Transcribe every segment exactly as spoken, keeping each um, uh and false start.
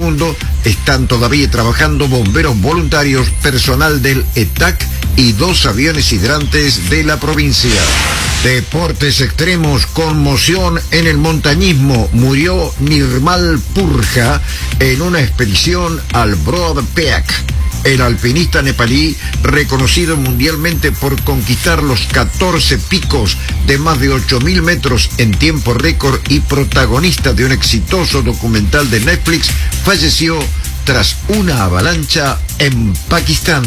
mundo. Están todavía trabajando bomberos voluntarios, personal del E T A C y dos aviones hidrantes de la provincia. Deportes extremos, conmoción en el montañismo. Murió Nirmal Purja en una expedición al Broad Peak. El alpinista nepalí, reconocido mundialmente por conquistar los catorce picos de más de ocho mil metros en tiempo récord y protagonista de un exitoso documental de Netflix, falleció tras una avalancha en Pakistán.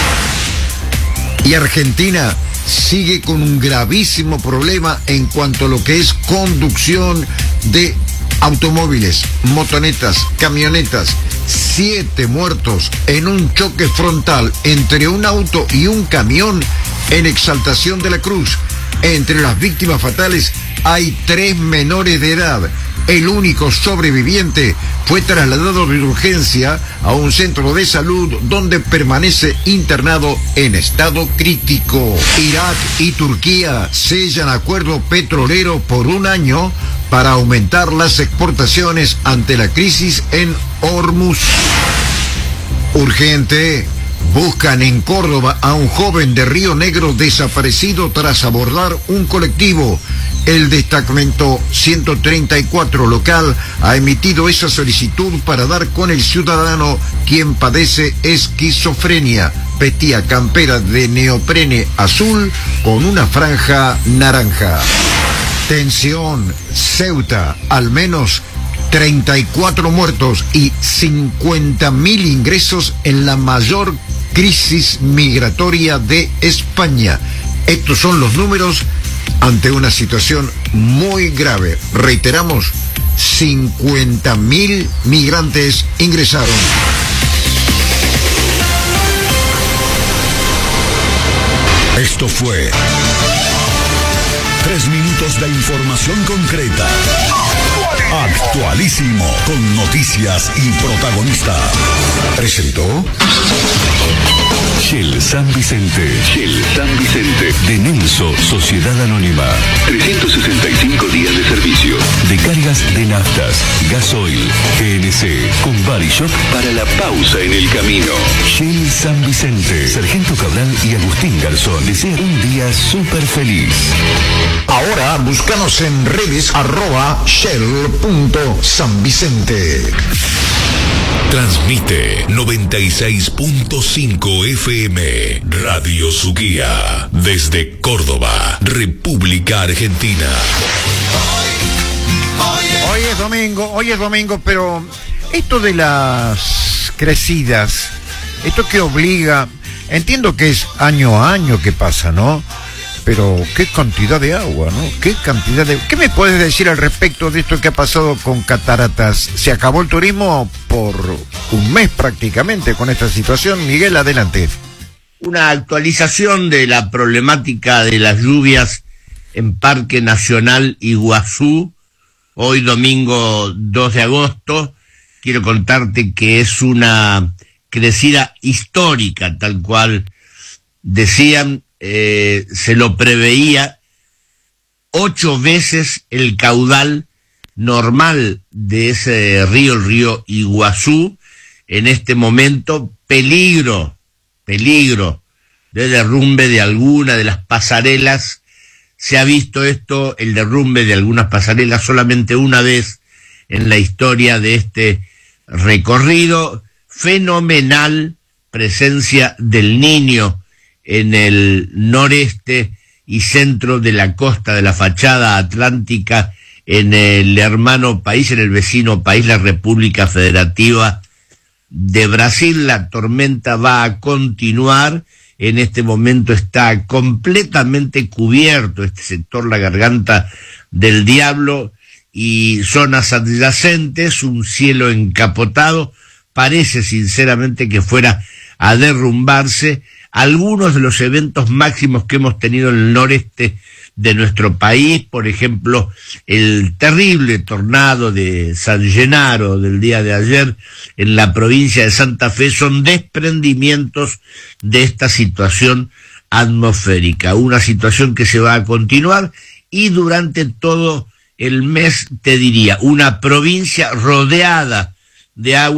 Y Argentina sigue con un gravísimo problema en cuanto a lo que es conducción de automóviles, motonetas, camionetas. Siete muertos en un choque frontal entre un auto y un camión en Exaltación de la Cruz. Entre las víctimas fatales hay tres menores de edad. El único sobreviviente fue trasladado de urgencia a un centro de salud donde permanece internado en estado crítico. Irak y Turquía sellan acuerdo petrolero por un año para aumentar las exportaciones ante la crisis en Hormuz. Urgente. Buscan en Córdoba a un joven de Río Negro desaparecido tras abordar un colectivo. El destacamento ciento treinta y cuatro local ha emitido esa solicitud para dar con el ciudadano quien padece esquizofrenia. Vestía campera de neoprene azul con una franja naranja. Tensión, Ceuta, al menos treinta y cuatro muertos y cincuenta mil ingresos en la mayor crisis migratoria de España. Estos son los números ante una situación muy grave. Reiteramos, cincuenta mil migrantes ingresaron. Esto fue tres minutos de información concreta. Actualísimo, con noticias y protagonistas. Presentó Shell San Vicente. Shell San Vicente. De Nelso, Sociedad Anónima. trescientos sesenta y cinco días de servicio. De cargas de naftas, gasoil, G N C, con Body Shop para la pausa en el camino. Shell San Vicente. Sargento Cabral y Agustín Garzón desean un día súper feliz. Ahora búscanos en redes arroba shell.san Vicente. Transmite noventa y seis punto cinco F M Radio Suquía desde Córdoba, República Argentina. Hoy es domingo, hoy es domingo, pero esto de las crecidas, esto que obliga, entiendo que es año a año que pasa, ¿no? Pero qué cantidad de agua, ¿no? Qué cantidad de... ¿Qué me puedes decir al respecto de esto que ha pasado con Cataratas? ¿Se acabó el turismo por un mes prácticamente con esta situación? Miguel, adelante. Una actualización de la problemática de las lluvias en Parque Nacional Iguazú. Hoy domingo dos de agosto. Quiero contarte que es una crecida histórica, tal cual decían. Eh, se lo preveía, ocho veces el caudal normal de ese río, el río Iguazú. En este momento, peligro, peligro de derrumbe de alguna de las pasarelas. Se ha visto esto, el derrumbe de algunas pasarelas, solamente una vez en la historia de este recorrido. Fenomenal presencia del Niño en el noreste y centro de la costa de la fachada atlántica, en el hermano país, en el vecino país, la República Federativa de Brasil. La tormenta va a continuar. En este momento está completamente cubierto este sector, la Garganta del Diablo y zonas adyacentes, un cielo encapotado. Parece sinceramente que fuera a derrumbarse. Algunos de los eventos máximos que hemos tenido en el noreste de nuestro país, por ejemplo, el terrible tornado de San Genaro del día de ayer en la provincia de Santa Fe, son desprendimientos de esta situación atmosférica, una situación que se va a continuar y durante todo el mes, te diría, una provincia rodeada de agua